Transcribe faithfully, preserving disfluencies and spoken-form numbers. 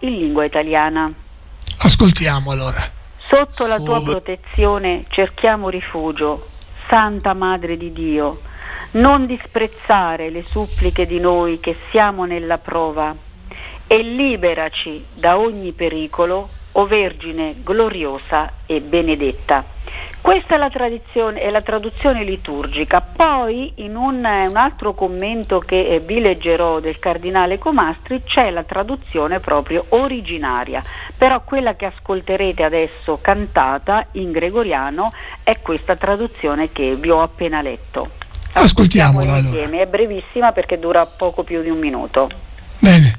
in lingua italiana. Ascoltiamo allora. Sotto la tua protezione cerchiamo rifugio, Santa Madre di Dio, non disprezzare le suppliche di noi che siamo nella prova, e liberaci da ogni pericolo, o Vergine gloriosa e benedetta. Questa è la tradizione, è la traduzione liturgica. Poi in un, un altro commento che eh, vi leggerò del Cardinale Comastri c'è la traduzione proprio originaria, però quella che ascolterete adesso cantata in gregoriano è questa traduzione che vi ho appena letto. Ascoltiamola allora. Insieme, è brevissima perché dura poco più di un minuto. Bene.